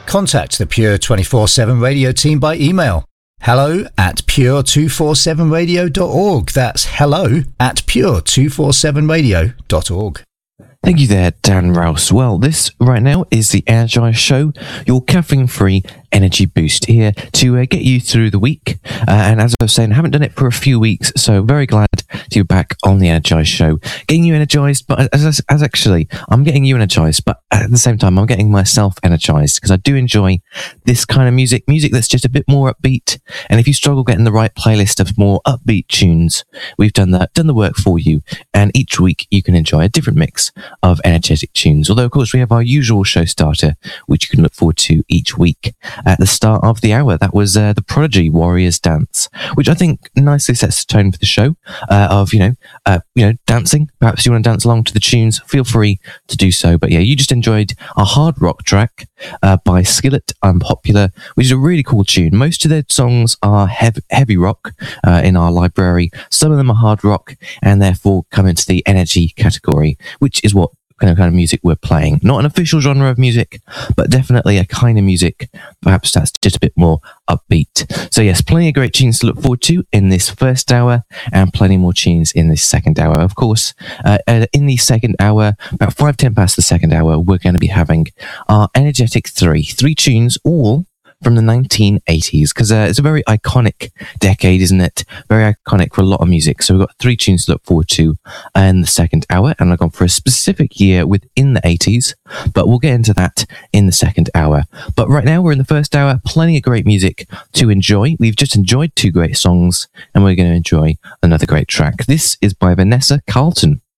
Contact the Pure 24/7 Radio team by email. hello@pure247radio.org. That's hello@pure247radio.org. Thank you there, Dan Rouse. Well, this right now is the Energize Show, your caffeine-free energy boost here to get you through the week. And as I was saying, I haven't done it for a few weeks, so very glad to be back on the Energize Show. Getting you energized, but as actually, I'm getting you energized, but at the same time, I'm getting myself energized because I do enjoy this kind of music that's just a bit more upbeat. And if you struggle getting the right playlist of more upbeat tunes, we've done the work for you. And each week you can enjoy a different mix of energetic tunes. Although, of course, we have our usual show starter, which you can look forward to each week. At the start of the hour, that was the Prodigy Warriors Dance, which I think nicely sets the tone for the show of, dancing. Perhaps you want to dance along to the tunes, feel free to do so. But yeah, you just enjoyed a hard rock track by Skillet, Unpopular, which is a really cool tune. Most of their songs are heavy rock in our library. Some of them are hard rock and therefore come into the energy category, which is what kind of music we're playing. Not an official genre of music, but definitely a kind of music perhaps that's just a bit more upbeat. So yes, plenty of great tunes to look forward to in this first hour and plenty more tunes in this second hour. Of course, in the second hour, about 5-10 past the second hour, we're going to be having our energetic three tunes, all from the 1980s, because it's a very iconic decade, isn't it? Very iconic for a lot of music. So we've got 3 tunes to look forward to in the second hour, and I've gone for a specific year within the 80s, but we'll get into that in the second hour. But right now, we're in the first hour, plenty of great music to enjoy. We've just enjoyed 2 great songs, and we're going to enjoy another great track. This is by Vanessa Carlton.